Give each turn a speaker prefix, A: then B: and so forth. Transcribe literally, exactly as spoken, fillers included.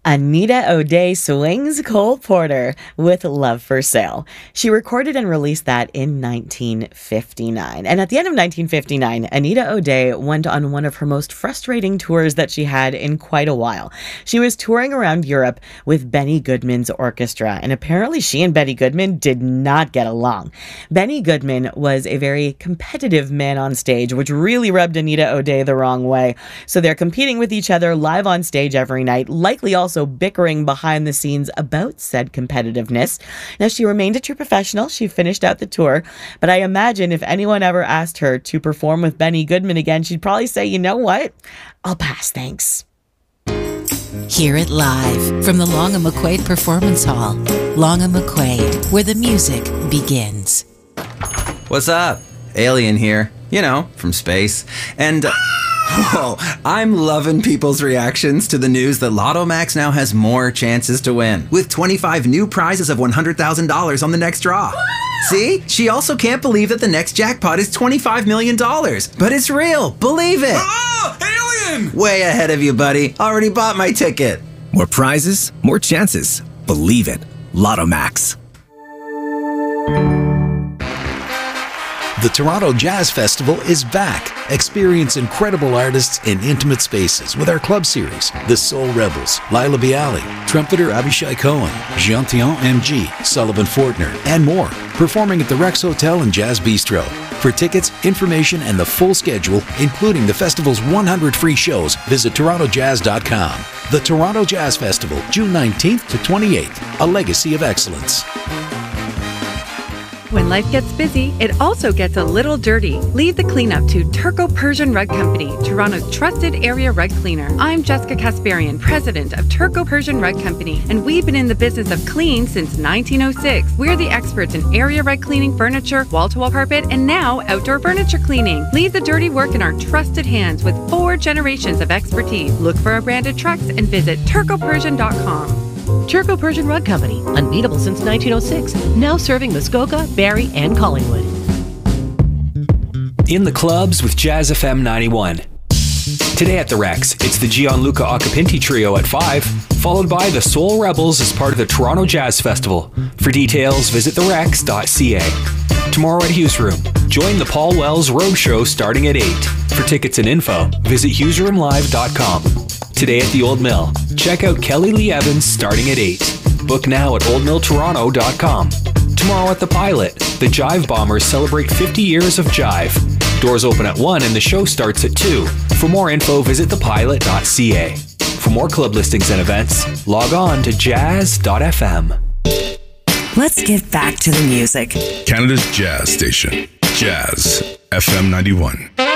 A: Anita O'Day swings Cole Porter with Love for Sale. She recorded and released that in nineteen fifty-nine. And at the end of nineteen fifty-nine, Anita O'Day went on one of her most frustrating tours that she had in quite a while. She was touring around Europe with Benny Goodman's orchestra, and apparently she and Benny Goodman did not get along. Benny Goodman was a very competitive man on stage, which really rubbed Anita O'Day the wrong way. So they're competing with each other live on stage every night, likely also bickering behind the scenes about said competitiveness. Now, she remained a true professional. She finished out the tour, but I imagine if anyone ever asked her to perform with Benny Goodman again, she'd probably say, you know what? I'll pass, thanks.
B: Hear it live from the Long and McQuaid Performance Hall. Long and McQuaid, where the music begins.
C: What's up? Alien here. You know, from space. And... Uh, Whoa, I'm loving people's reactions to the news that Lotto Max now has more chances to win, with twenty-five new prizes of one hundred thousand dollars on the next draw. See? She also can't believe that the next jackpot is twenty-five million dollars. But it's real. Believe it.
D: Oh, alien!
C: Way ahead of you, buddy. Already bought my ticket.
D: More prizes, more chances. Believe it. Lotto Max.
E: The Toronto Jazz Festival is back. Experience incredible artists in intimate spaces with our club series, The Soul Rebels, Lila Bialy, trumpeter Abishai Cohen, Jean-Théon M G, Sullivan Fortner, and more, performing at the Rex Hotel and Jazz Bistro. For tickets, information, and the full schedule, including the festival's one hundred free shows, visit toronto jazz dot com. The Toronto Jazz Festival, June nineteenth to twenty-eighth, a legacy of excellence.
F: When life gets busy, it also gets a little dirty. Leave the cleanup to Turco Persian Rug Company, Toronto's trusted area rug cleaner. I'm Jessica Kasparian, president of Turco Persian Rug Company, and we've been in the business of clean since nineteen oh six. We're the experts in area rug cleaning, furniture, wall-to-wall carpet, and now outdoor furniture cleaning. Leave the dirty work in our trusted hands with four generations of expertise. Look for our branded trucks and visit turco persian dot com.
G: Turco Persian Rug Company, unbeatable since nineteen oh six, now serving Muskoka, Barrie, and Collingwood.
H: In the clubs with Jazz F M ninety-one. Today at the Rex, it's the Gianluca Acapinti Trio at five, followed by the Soul Rebels as part of the Toronto Jazz Festival. For details, visit the rex dot c a. Tomorrow at Hughes Room, join the Paul Wells Roadshow starting at eight. For tickets and info, visit hughes room live dot com. Today at the Old Mill, check out Kelly Lee Evans starting at eight. Book now at old mill toronto dot com. Tomorrow at the Pilot, the Jive Bombers celebrate fifty years of Jive. Doors open at one and the show starts at two. For more info, visit the pilot dot c a. For more club listings and events, log on to jazz dot f m.
I: Let's get back to the music.
J: Canada's Jazz Station, Jazz F M ninety-one.